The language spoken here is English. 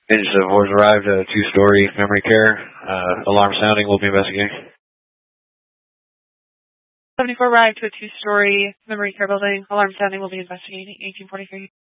Agents of Wars arrived at a 2-story memory care. Alarm sounding, we'll be investigating. 74 arrived to a 2-story memory care building. Alarm sounding, will be investigating. 1843.